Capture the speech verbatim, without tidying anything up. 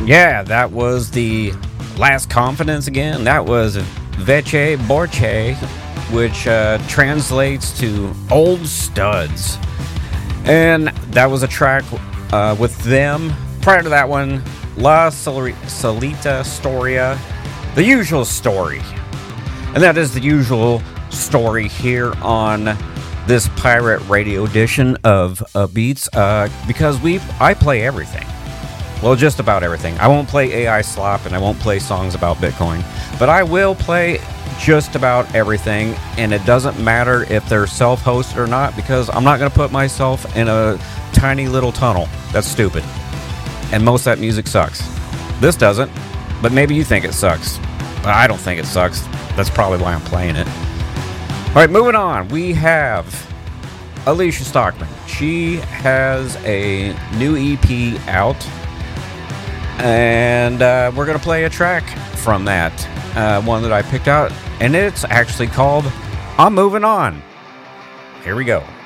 Yeah, that was the Last Confidence again. That was Veche Borche, which uh, translates to Old Studs. And that was a track uh, with them. Prior to that one, La Solita Storia, The Usual Story. And that is the usual story here on this pirate radio edition of uh, Beats, uh, because we I play everything. Well, just about everything. I won't play A I slop and I won't play songs about Bitcoin, but I will play just about everything, and it doesn't matter if they're self-hosted or not, because I'm not going to put myself in a tiny little tunnel. That's stupid. And most of that music sucks. This doesn't, but maybe you think it sucks. But I don't think it sucks. That's probably why I'm playing it. All right, moving on. We have Alicia Stockman. She has a new E P out, and uh, we're going to play a track from that, uh, one that I picked out, and it's actually called I'm Moving On. Here we go.